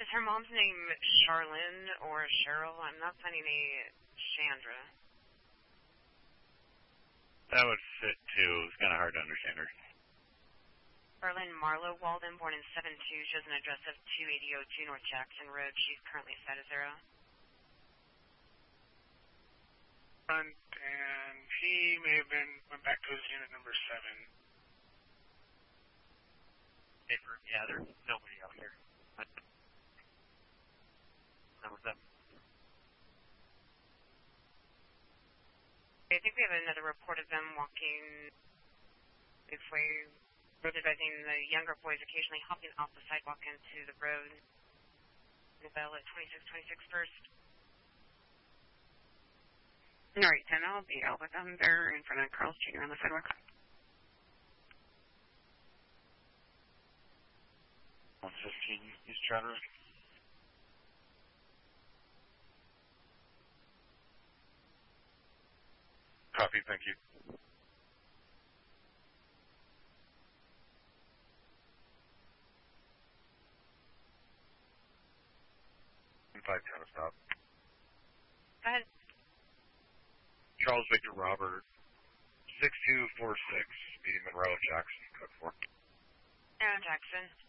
Is her mom's name Charlene or Cheryl? I'm not finding a Chandra. That would fit, too. It's kind of hard to understand her. Charlene Marlowe Walden, born in 7-2, shows an address of 2802 North Jackson Road. She's currently status 0. And he may have went back to his unit number 7. Paper, yeah, there's nobody out here. Number 7. I think we have another report of them walking this way. We're advising the younger boys occasionally hopping off the sidewalk into the road. Bell at 2626 first. Alright, 10, I'll be out with them. They're in front of Carl's Jr. on the sidewalk. 115, East Charter. Copy, thank you. And 5 town stop. Go ahead. Charles Victor Robert, 6246, speeding Monroe Jackson, code 4. Jackson.